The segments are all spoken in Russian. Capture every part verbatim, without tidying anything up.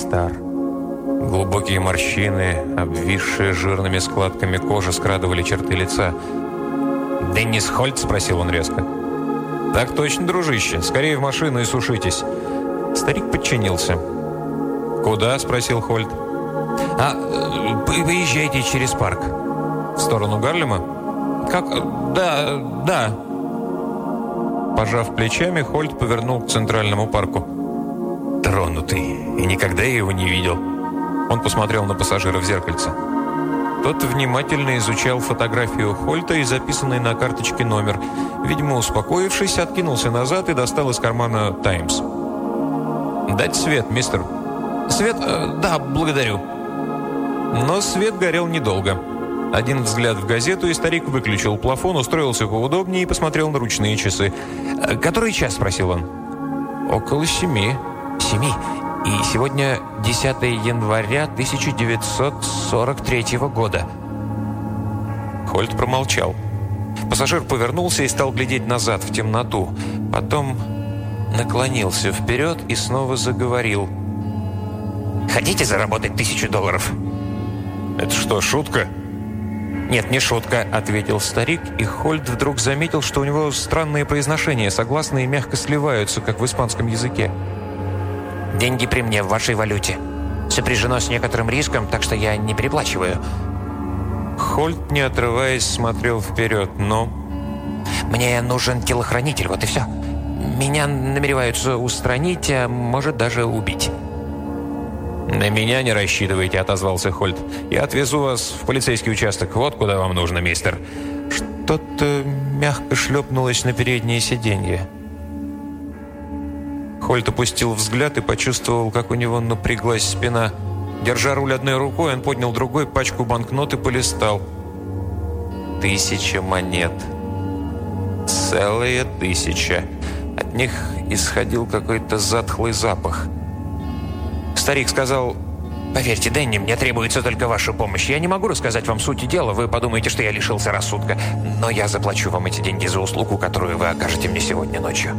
стар. Глубокие морщины, обвисшие жирными складками кожи, скрадывали черты лица. «Деннис Хольт?» – спросил он резко. «Так точно, дружище. Скорее в машину и сушитесь». Старик подчинился. «Куда?» – спросил Хольт. «А, выезжайте через парк». «В сторону Гарлема?» «Как? Да, да». Пожав плечами, Хольт повернул к Центральному парку. «Тронутый. И никогда я его не видел». Он посмотрел на пассажира в зеркальце. Тот внимательно изучал фотографию Хольта и записанный на карточке номер. Видимо, успокоившись, откинулся назад и достал из кармана «Таймс». «Дать свет, мистер». «Свет? Да, благодарю». Но свет горел недолго. Один взгляд в газету, и старик выключил плафон, устроился поудобнее и посмотрел на ручные часы. «Который час?» – спросил он. «Около семи». «Семи? И сегодня десятое января тысяча девятьсот сорок третьего года». Хольт промолчал. Пассажир повернулся и стал глядеть назад в темноту. Потом наклонился вперед и снова заговорил. «Хотите заработать тысячу долларов?» «Это что, шутка?» «Нет, не шутка», — ответил старик, и Хольт вдруг заметил, что у него странные произношения, согласные мягко сливаются, как в испанском языке. «Деньги при мне в вашей валюте. Сопряжено с некоторым риском, так что я не переплачиваю». Хольт, не отрываясь, смотрел вперед, но... «Мне нужен телохранитель, вот и все. Меня намереваются устранить, а может даже убить». «На меня не рассчитывайте», — отозвался Хольт. «Я отвезу вас в полицейский участок. Вот куда вам нужно, мистер». Что-то мягко шлепнулось на переднее сиденье. Хольт опустил взгляд и почувствовал, как у него напряглась спина. Держа руль одной рукой, он поднял другой пачку банкнот и полистал. Тысяча монет. Целая тысяча. От них исходил какой-то затхлый запах. Старик сказал: «Поверьте, Дэнни, мне требуется только ваша помощь. Я не могу рассказать вам суть дела, вы подумаете, что я лишился рассудка. Но я заплачу вам эти деньги за услугу, которую вы окажете мне сегодня ночью».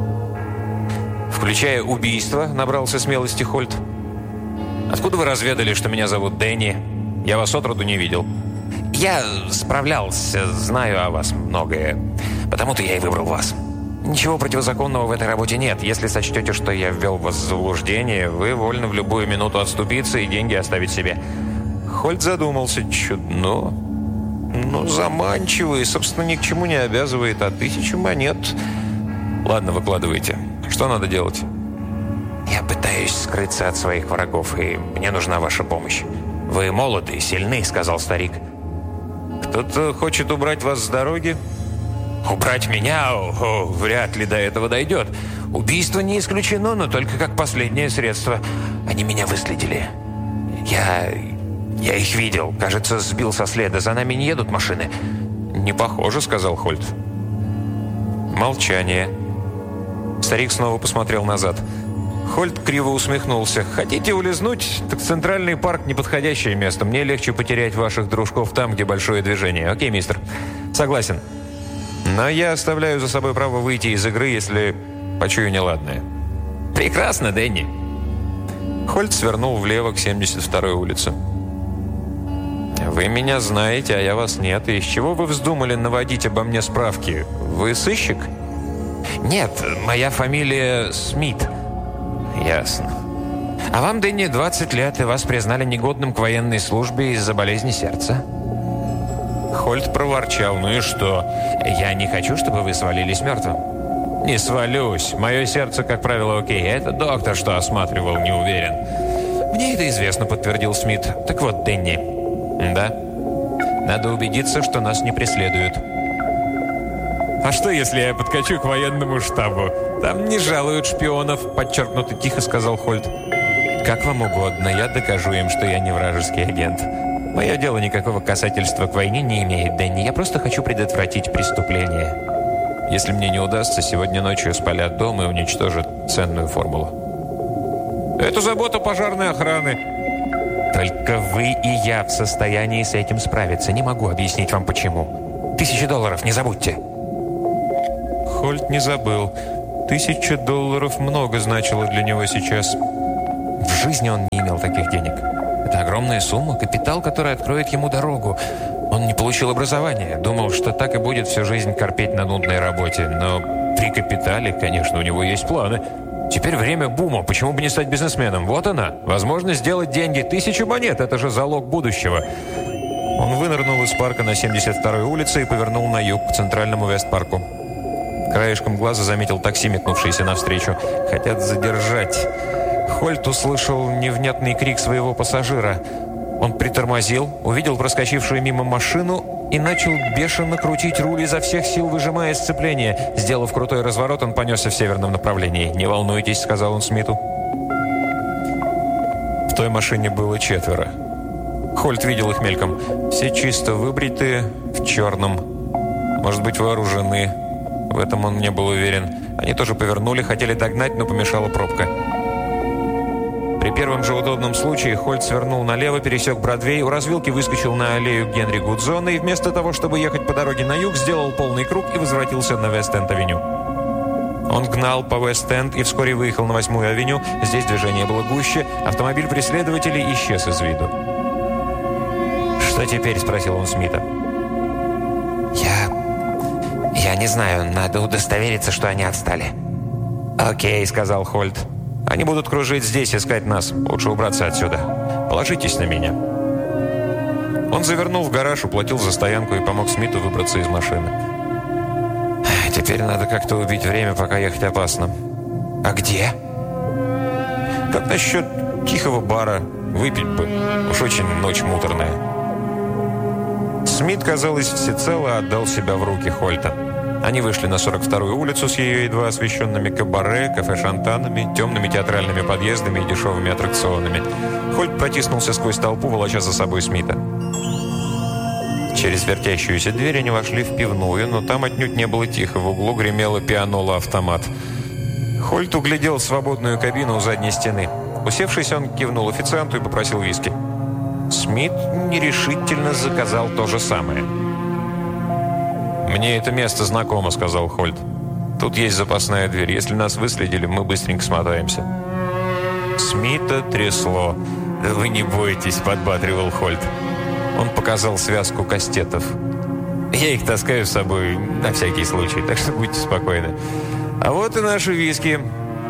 «Включая убийство?» – набрался смелости Хольт. «Откуда вы разведали, что меня зовут Дэнни? Я вас отроду не видел». «Я справлялся, знаю о вас многое. Потому-то я и выбрал вас. Ничего противозаконного в этой работе нет. Если сочтете, что я ввел вас в заблуждение, вы вольны в любую минуту отступиться и деньги оставить себе». Хольт задумался. Чудно. Ну, заманчиво и, собственно, ни к чему не обязывает. А тысячу монет... Ладно, выкладывайте. Что надо делать? «Я пытаюсь скрыться от своих врагов, и мне нужна ваша помощь. Вы молоды и сильны», — сказал старик. «Кто-то хочет убрать вас с дороги?» «Убрать меня? О, вряд ли до этого дойдет. Убийство не исключено, но только как последнее средство. Они меня выследили. Я... я их видел. Кажется, сбил со следа. За нами не едут машины». «Не похоже», — сказал Хольт. Молчание. Старик снова посмотрел назад. Хольт криво усмехнулся. «Хотите улизнуть? Так Центральный парк – неподходящее место. Мне легче потерять ваших дружков там, где большое движение. Окей, мистер?» «Согласен. Но я оставляю за собой право выйти из игры, если почую неладное». «Прекрасно, Дэнни». Хольт свернул влево к семьдесят второй улице. «Вы меня знаете, а я вас нет. И с чего вы вздумали наводить обо мне справки? Вы сыщик?» «Нет, моя фамилия Смит». «Ясно. А вам, Дэнни, двадцать лет, и вас признали негодным к военной службе из-за болезни сердца». Хольт проворчал. «Ну и что? Я не хочу, чтобы вы свалились мертвым». «Не свалюсь. Мое сердце, как правило, окей. Это доктор, что осматривал, не уверен». «Мне это известно», — подтвердил Смит. «Так вот, Дэнни». «Да? Надо убедиться, что нас не преследуют». «А что, если я подкачу к военному штабу? Там не жалуют шпионов», — подчеркнуто тихо сказал Хольт. «Как вам угодно. Я докажу им, что я не вражеский агент. Мое дело никакого касательства к войне не имеет, Дэнни. Я просто хочу предотвратить преступление. Если мне не удастся, сегодня ночью спалят дом и уничтожат ценную формулу». «Это забота пожарной охраны». «Только вы и я в состоянии с этим справиться. Не могу объяснить вам, почему. Тысяча долларов, не забудьте». Хольт не забыл. Тысяча долларов много значило для него сейчас. В жизни он не имел таких денег. Это огромная сумма, капитал, который откроет ему дорогу. Он не получил образования, думал, что так и будет всю жизнь корпеть на нудной работе. Но при капитале, конечно, у него есть планы. Теперь время бума, почему бы не стать бизнесменом? Вот она, возможность сделать деньги. Тысячу монет, это же залог будущего. Он вынырнул из парка на семьдесят второй улице и повернул на юг, к центральному Вест-парку. Краешком глаза заметил такси, метнувшееся навстречу. Хотят задержать. Хольт услышал невнятный крик своего пассажира. Он притормозил, увидел проскочившую мимо машину и начал бешено крутить руль изо всех сил, выжимая сцепление. Сделав крутой разворот, он понесся в северном направлении. «Не волнуйтесь», — сказал он Смиту. В той машине было четверо. Хольт видел их мельком. Все чисто выбритые, в черном. Может быть, вооружены. В этом он не был уверен. Они тоже повернули, хотели догнать, но помешала пробка. При первом же удобном случае Хольт свернул налево, пересек Бродвей, у развилки выскочил на аллею Генри Гудзона и вместо того, чтобы ехать по дороге на юг, сделал полный круг и возвратился на Вест-Энд-авеню. Он гнал по Вест-Энд и вскоре выехал на восьмую авеню. Здесь движение было гуще, автомобиль преследователей исчез из виду. «Что теперь?» – спросил он Смита. «Я... я не знаю, надо удостовериться, что они отстали». «Окей», – сказал Хольт. «Они будут кружить здесь, искать нас. Лучше убраться отсюда. Положитесь на меня». Он завернул в гараж, уплатил за стоянку и помог Смиту выбраться из машины. «Теперь надо как-то убить время, пока ехать опасно». «А где?» «Как насчет тихого бара? Выпить бы. Уж очень ночь муторная». Смит, казалось, всецело отдал себя в руки Хольта. Они вышли на сорок вторую улицу с ее едва освещенными кабаре, кафе-шантанами, темными театральными подъездами и дешевыми аттракционами. Хольт протиснулся сквозь толпу, волоча за собой Смита. Через вертящуюся дверь они вошли в пивную, но там отнюдь не было тихо. В углу гремела пианола-автомат. Хольт углядел свободную кабину у задней стены. Усевшись, он кивнул официанту и попросил виски. Смит нерешительно заказал то же самое. «Мне это место знакомо», — сказал Хольт. «Тут есть запасная дверь. Если нас выследили, мы быстренько смотаемся». Смита трясло. «Да вы не бойтесь», — подбадривал Хольт. Он показал связку кастетов. «Я их таскаю с собой на всякий случай, так что будьте спокойны. А вот и наши виски».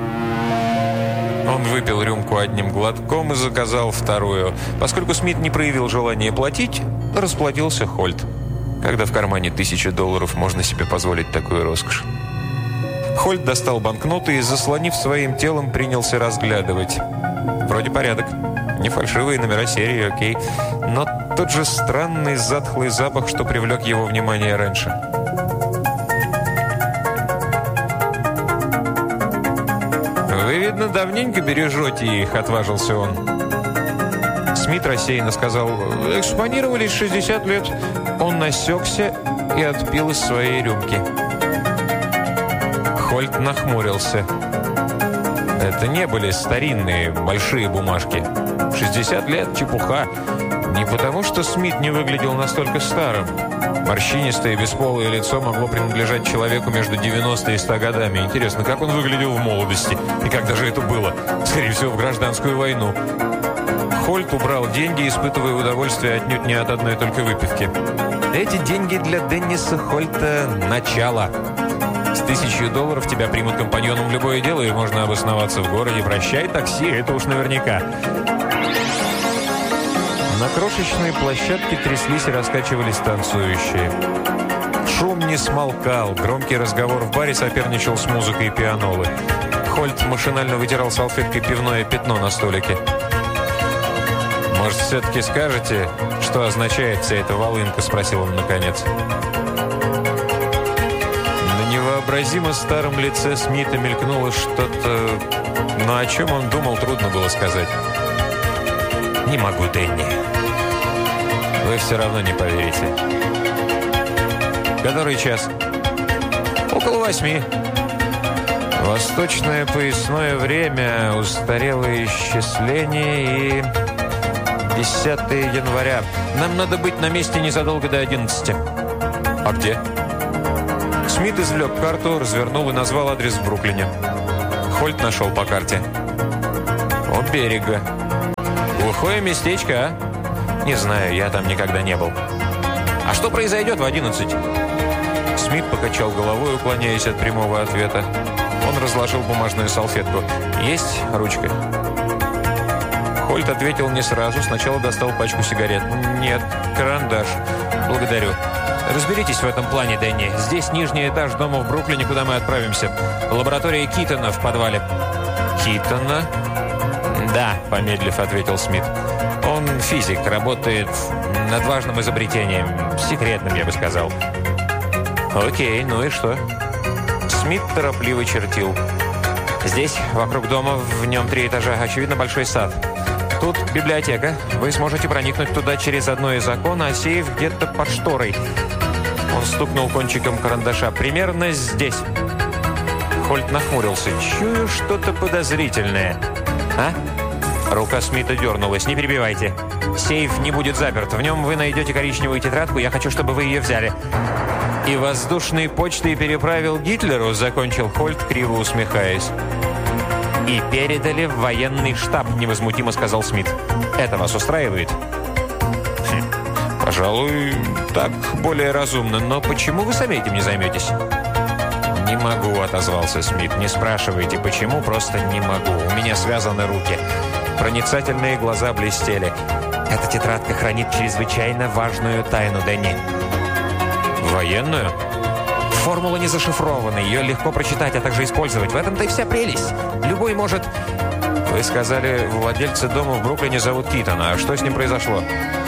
Он выпил рюмку одним глотком и заказал вторую. Поскольку Смит не проявил желания платить, расплатился Хольт. Когда в кармане тысяча долларов, можно себе позволить такую роскошь. Хольт достал банкноты и, заслонив своим телом, принялся разглядывать. Вроде порядок. Не фальшивые номера серии, окей. Но тот же странный затхлый запах, что привлек его внимание раньше. «Вы, видно, давненько бережете их», — отважился он. Смит рассеянно сказал: «Экспонировались шестьдесят лет». Он насекся и отпил из своей рюмки. Хольт нахмурился. Это не были старинные, большие бумажки. шестьдесят лет – чепуха. Не потому, что Смит не выглядел настолько старым. Морщинистое бесполое лицо могло принадлежать человеку между девяноста и ста годами. Интересно, как он выглядел в молодости? И когда же это было? Скорее всего, в гражданскую войну. Хольт убрал деньги, испытывая удовольствие отнюдь не от одной только выпивки. Эти деньги для Денниса Хольта – начало. С тысячей долларов тебя примут компаньоном в любое дело, и можно обосноваться в городе. Прощай, такси, это уж наверняка. На крошечной площадке тряслись и раскачивались танцующие. Шум не смолкал, громкий разговор в баре соперничал с музыкой пианолы. Хольт машинально вытирал салфеткой пивное пятно на столике. «Может, все-таки скажете, что означает вся эта волынка?» – спросил он наконец. На невообразимо старом лице Смита мелькнуло что-то, но о чем он думал, трудно было сказать. «Не могу, Дэнни. Вы все равно не поверите». «Который час?» «Около восьми». «Восточное поясное время, устарелое исчисление и десятое января. Нам надо быть на месте незадолго до одиннадцати». «А где?» Смит извлек карту, развернул и назвал адрес в Бруклине. Хольт нашел по карте. Он берега. Глухое местечко, а? Не знаю, я там никогда не был. А что произойдет в одиннадцать? Смит покачал головой, уклоняясь от прямого ответа. Он разложил бумажную салфетку. «Есть ручка?» Хольт ответил не сразу. Сначала достал пачку сигарет. «Нет, карандаш. Благодарю. Разберитесь в этом плане, Дэнни. Здесь нижний этаж дома в Бруклине, куда мы отправимся. Лаборатория Китона в подвале». «Китона?» «Да», — помедлив ответил Смит. «Он физик, работает над важным изобретением. Секретным, я бы сказал». «Окей, ну и что?» Смит торопливо чертил. «Здесь, вокруг дома, в нем три этажа. Очевидно, большой сад. Тут библиотека. Вы сможете проникнуть туда через одно из окон, а сейф где-то под шторой». Он стукнул кончиком карандаша. «Примерно здесь». Хольт нахмурился. «Чую что-то подозрительное». «А?» Рука Смита дернулась. «Не перебивайте. Сейф не будет заперт. В нем вы найдете коричневую тетрадку. Я хочу, чтобы вы ее взяли». «И воздушной почтой переправил Гитлеру», — закончил Хольт, криво усмехаясь. «И передали в военный штаб», — невозмутимо сказал Смит. «Это вас устраивает?» Хм, «Пожалуй, так более разумно. Но почему вы сами этим не займетесь?» «Не могу», — отозвался Смит. «Не спрашивайте, почему, просто не могу. У меня связаны руки». Проницательные глаза блестели. «Эта тетрадка хранит чрезвычайно важную тайну, Дэнни». «Военную?» «Формула не зашифрована. Ее легко прочитать, а также использовать. В этом-то и вся прелесть. Любой может...» «Вы сказали, владельца дома в Бруклине зовут Китона. А что с ним произошло?»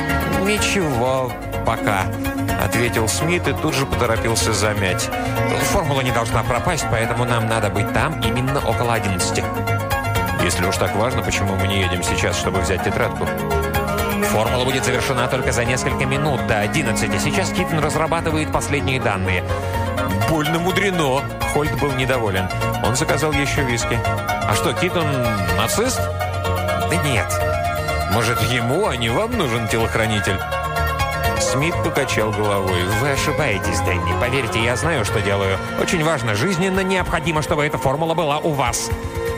«Ничего пока», — ответил Смит и тут же поторопился замять. «Формула не должна пропасть, поэтому нам надо быть там именно около одиннадцати». «Если уж так важно, почему мы не едем сейчас, чтобы взять тетрадку?» «Формула будет завершена только за несколько минут до одиннадцати. Сейчас Китон разрабатывает последние данные». «Больно мудрено!» Хольт был недоволен. Он заказал еще виски. «А что, Китон нацист?» «Да нет. Может, ему, а не вам нужен телохранитель?» Смит покачал головой. «Вы ошибаетесь, Дэнни. Поверьте, я знаю, что делаю. Очень важно, жизненно необходимо, чтобы эта формула была у вас».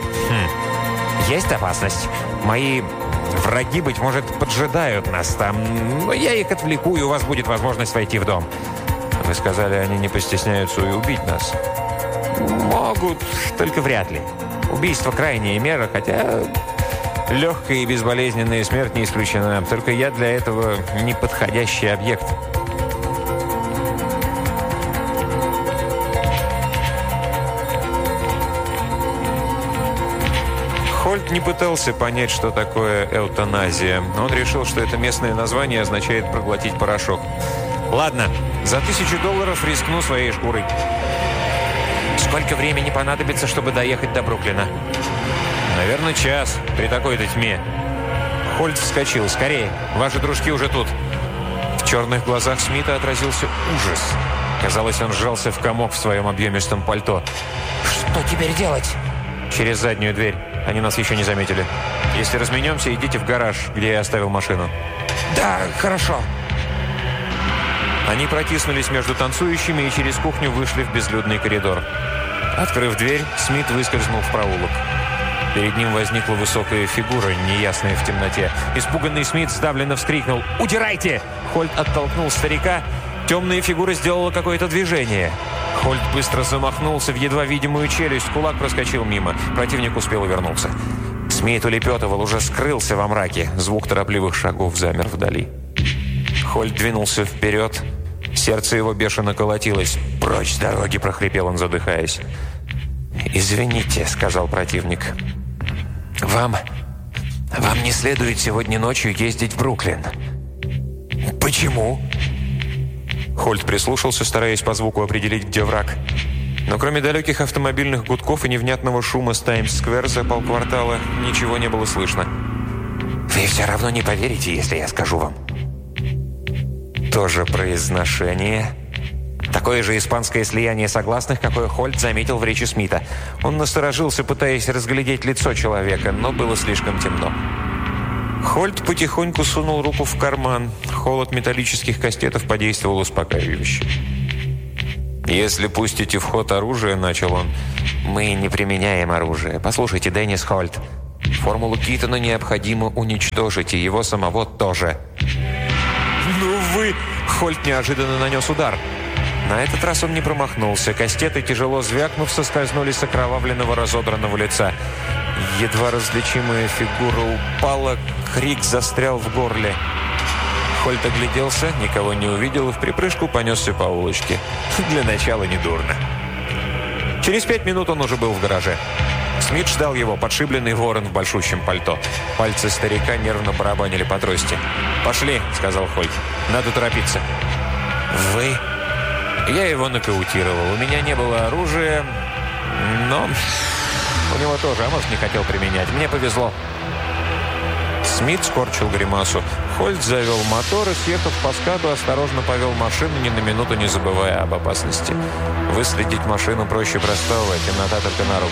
«Хм. Есть опасность. Мои враги, быть может, поджидают нас там. Но я их отвлеку, и у вас будет возможность войти в дом». «Вы сказали, они не постесняются и убить нас?» «Могут, только вряд ли. Убийство – крайняя мера, хотя легкая и безболезненная смерть не исключена. Только я для этого неподходящий объект». Хольт не пытался понять, что такое эутаназия. Он решил, что это местное название означает «проглотить порошок». «Ладно, за тысячу долларов рискну своей шкурой». «Сколько времени понадобится, чтобы доехать до Бруклина?» «Наверное, час при такой-то тьме». Хольт вскочил. «Скорее, ваши дружки уже тут». В черных глазах Смита отразился ужас. Казалось, он сжался в комок в своем объемистом пальто. «Что теперь делать?» «Через заднюю дверь. Они нас еще не заметили. Если разменемся, идите в гараж, где я оставил машину». «Да, хорошо». Они протиснулись между танцующими и через кухню вышли в безлюдный коридор. Открыв дверь, Смит выскользнул в проулок. Перед ним возникла высокая фигура, неясная в темноте. Испуганный Смит сдавленно вскрикнул: «Удирайте!» Хольт оттолкнул старика. Темная фигура сделала какое-то движение. Хольт быстро замахнулся в едва видимую челюсть. Кулак проскочил мимо. Противник успел увернуться. Смит улепетывал, уже скрылся во мраке. Звук торопливых шагов замер вдали. Хольт двинулся вперед. Сердце его бешено колотилось. «Прочь с дороги!» – прохрипел он, задыхаясь. «Извините», – сказал противник. «Вам... вам не следует сегодня ночью ездить в Бруклин». «Почему?» Хольт прислушался, стараясь по звуку определить, где враг. Но кроме далеких автомобильных гудков и невнятного шума с Таймс-сквер за полквартала ничего не было слышно. «Вы все равно не поверите, если я скажу вам». Тоже произношение. Такое же испанское слияние согласных, какое Хольт заметил в речи Смита. Он насторожился, пытаясь разглядеть лицо человека, но было слишком темно. Хольт потихоньку сунул руку в карман. Холод металлических кастетов подействовал успокаивающе. «Если пустите в ход оружие», — начал он. «Мы не применяем оружие. Послушайте, Деннис Хольт, Формулу Китона необходимо уничтожить, и его самого тоже. «Ну вы...» Хольт неожиданно нанес удар. На этот раз он не промахнулся. Кастеты, тяжело звякнув, соскользнули с окровавленного разодранного лица. Едва различимая фигура упала, крик застрял в горле. Хольт огляделся, никого не увидел и в припрыжку понесся по улочке. Для начала недурно. Через пять минут он уже был в гараже. Смит ждал его, подшибленный ворон в большущем пальто. Пальцы старика нервно барабанили по трости. «Пошли», — сказал Хольт. «Надо торопиться». «Вы?» Я его нокаутировал. У меня не было оружия, но у него тоже, а может, не хотел применять. Мне повезло. Смит скорчил гримасу. Хольт завел мотор и, съехав по скату, осторожно повел машину, ни на минуту не забывая об опасности. Выследить машину проще простого, темнота только на руку.